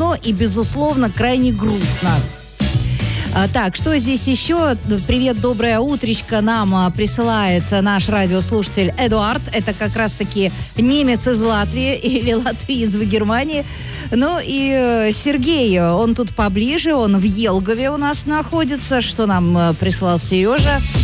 смешно и, безусловно, крайне грустно. Так, что здесь еще? Привет, доброе утречко нам присылает наш радиослушатель Эдуард. Это как раз-таки немец из Латвии или латвиец в Германии. Ну и Сергей, он тут поближе, он в Елгове у нас находится. Что нам прислал Сережа?